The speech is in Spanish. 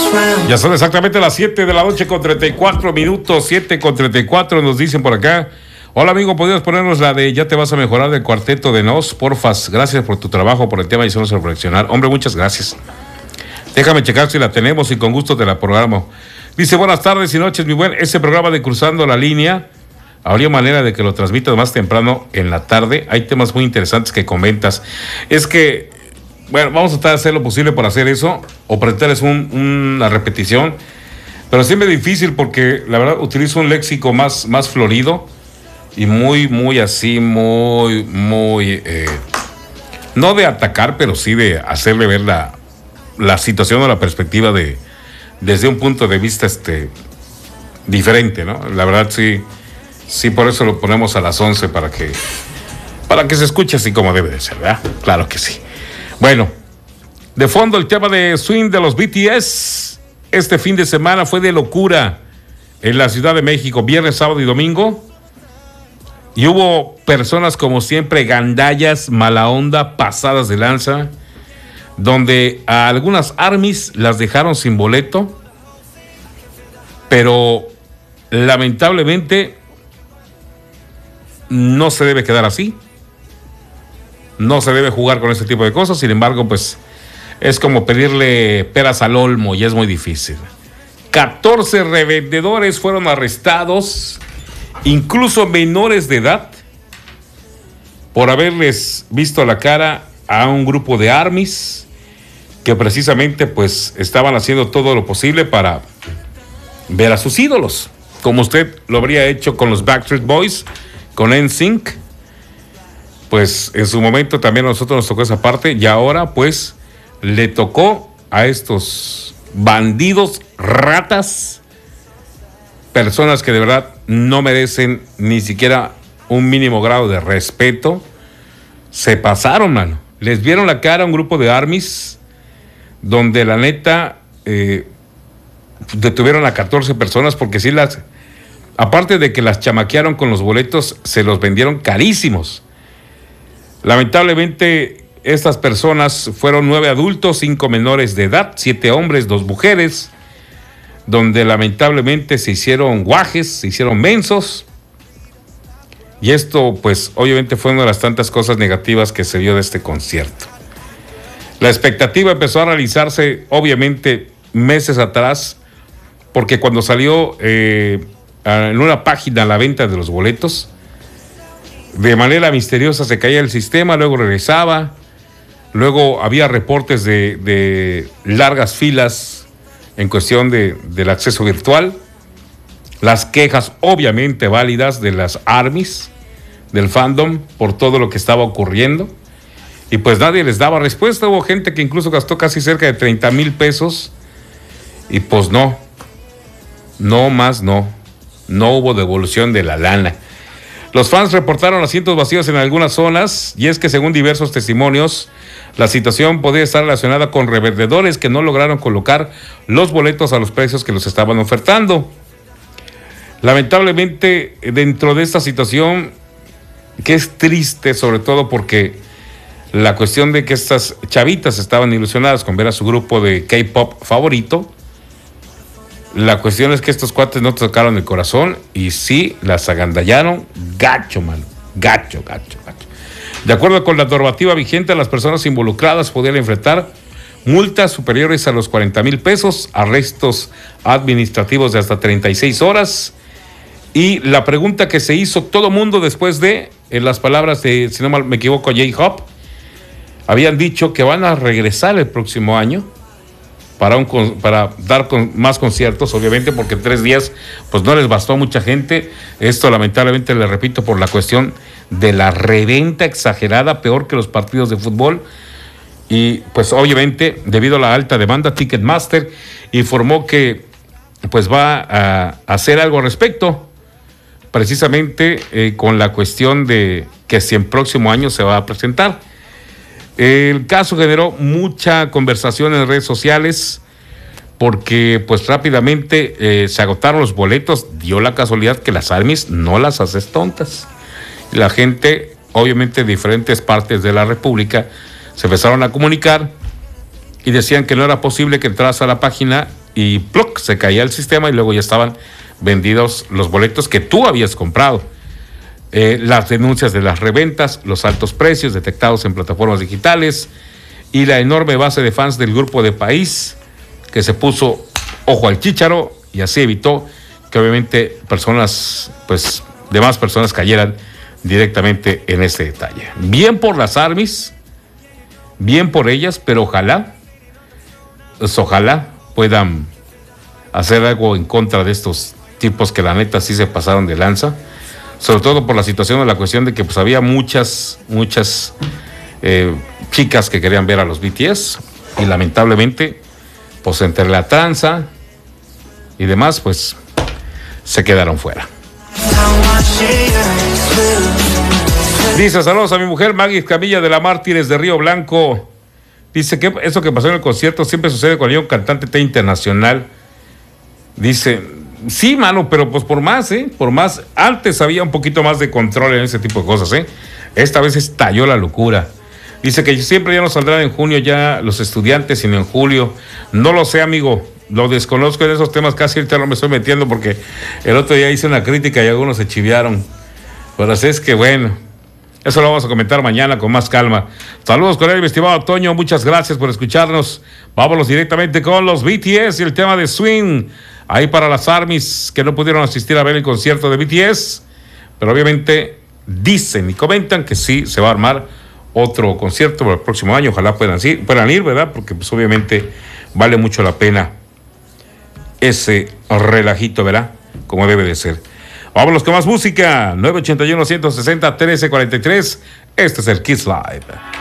Ya son exactamente las 7 de la noche con 34 minutos, 7 con 34 nos dicen por acá. Hola amigo, ¿podrías ponernos la de Ya te vas a mejorar del Cuarteto de Nos? Porfas, gracias por tu trabajo, por el tema y hacernos reflexionar. Hombre, muchas gracias. Déjame checar si la tenemos y con gusto te la programo. Dice, buenas tardes y noches, mi buen. Ese programa de Cruzando la Línea, habría manera de que lo transmitas más temprano en la tarde. Hay temas muy interesantes que comentas. Es que, bueno, vamos a tratar de hacer lo posible por hacer eso o presentarles una repetición. Pero siempre es difícil porque, la verdad, utilizo un léxico más florido y muy así, muy, no de atacar, pero sí de hacerle ver la situación o la perspectiva desde un punto de vista diferente, ¿no? La verdad sí, por eso lo ponemos a las 11 para que se escuche así como debe de ser, ¿verdad? Claro que sí. Bueno, de fondo el tema de swing de los BTS. Este fin de semana fue de locura en la Ciudad de México, viernes, sábado y domingo. Y hubo personas como siempre, gandallas, mala onda, pasadas de lanza, donde a algunas ARMYs las dejaron sin boleto, pero lamentablemente no se debe quedar así. No se debe jugar con ese tipo de cosas. Sin embargo, pues es como pedirle peras al olmo y es muy difícil. 14 revendedores fueron arrestados, incluso menores de edad, por haberles visto la cara a un grupo de ARMYs que precisamente pues estaban haciendo todo lo posible para ver a sus ídolos, como usted lo habría hecho con los Backstreet Boys, con NSYNC. Pues en su momento también a nosotros nos tocó esa parte y ahora pues le tocó a estos bandidos, ratas, personas que de verdad no merecen ni siquiera un mínimo grado de respeto. Se pasaron, mano. Les vieron la cara a un grupo de ARMYs donde la neta detuvieron a 14 personas porque sí aparte de que las chamaquearon con los boletos, se los vendieron carísimos. Lamentablemente estas personas fueron 9 adultos, 5 menores de edad, 7 hombres, 2 mujeres, donde lamentablemente se hicieron guajes, se hicieron mensos. Y esto, pues, obviamente fue una de las tantas cosas negativas que se vio de este concierto. La expectativa empezó a realizarse, obviamente, meses atrás, porque cuando salió en una página la venta de los boletos, de manera misteriosa se caía el sistema, luego regresaba, luego había reportes de largas filas en cuestión del acceso virtual, las quejas obviamente válidas de las ARMYs, del fandom, por todo lo que estaba ocurriendo, y pues nadie les daba respuesta. Hubo gente que incluso gastó casi cerca de 30,000 pesos, y pues no hubo devolución de la lana. Los fans reportaron asientos vacíos en algunas zonas, y es que según diversos testimonios, la situación podría estar relacionada con revendedores que no lograron colocar los boletos a los precios que los estaban ofertando. Lamentablemente, dentro de esta situación, que es triste, sobre todo porque la cuestión de que estas chavitas estaban ilusionadas con ver a su grupo de K-pop favorito, la cuestión es que estos cuates no tocaron el corazón y sí las agandallaron gacho, mano, gacho. De acuerdo con la normativa vigente, las personas involucradas podían enfrentar multas superiores a los 40,000 pesos, arrestos administrativos de hasta 36 horas. Y la pregunta que se hizo todo mundo después de, en las palabras de, si no mal me equivoco, J-Hop, habían dicho que van a regresar el próximo año para dar más conciertos, obviamente, porque 3 días pues no les bastó a mucha gente. Esto lamentablemente, le repito, por la cuestión de la reventa exagerada, peor que los partidos de fútbol. Y pues obviamente, debido a la alta demanda, Ticketmaster informó que pues va a hacer algo al respecto, precisamente con la cuestión de que si el próximo año se va a presentar. El caso generó mucha conversación en redes sociales porque pues rápidamente se agotaron los boletos. Dio la casualidad que las ARMYs no las haces tontas. La gente, obviamente, de diferentes partes de la República se empezaron a comunicar y decían que no era posible que entras a la página y ¡pluc! Se caía el sistema y luego ya estaban vendidos los boletos que tú habías comprado. Las denuncias de las reventas, los altos precios detectados en plataformas digitales y la enorme base de fans del grupo de País que se puso ojo al chícharo y así evitó que obviamente personas, pues demás personas cayeran directamente en este detalle. Bien por las ARMYs, bien por ellas, pero ojalá puedan hacer algo en contra de estos tipos que la neta sí se pasaron de lanza, sobre todo por la situación de la cuestión de que pues había muchas chicas que querían ver a los BTS y lamentablemente pues entre la tranza y demás pues se quedaron fuera. Dice, saludos a mi mujer Maggie Camilla de la Mártires de Río Blanco. Dice que eso que pasó en el concierto siempre sucede con un cantante internacional. Dice, sí, mano, pero pues por más, antes había un poquito más de control en ese tipo de cosas, Esta vez estalló la locura. Dice que siempre ya no saldrán en junio ya los estudiantes, sino en julio. No lo sé, amigo, lo desconozco en esos temas, casi ahorita no me estoy metiendo porque el otro día hice una crítica y algunos se chiviaron. Pero así es que bueno, eso lo vamos a comentar mañana con más calma. Saludos con él, mi estimado Toño, muchas gracias por escucharnos. Vámonos directamente con los BTS y el tema de Swing. Ahí para las ARMYs que no pudieron asistir a ver el concierto de BTS, pero obviamente dicen y comentan que sí se va a armar otro concierto para el próximo año. Ojalá puedan ir, ¿verdad? Porque pues obviamente vale mucho la pena ese relajito, ¿verdad? Como debe de ser. Vámonos con más música. 981-160-1343. Este es el Kiss Live.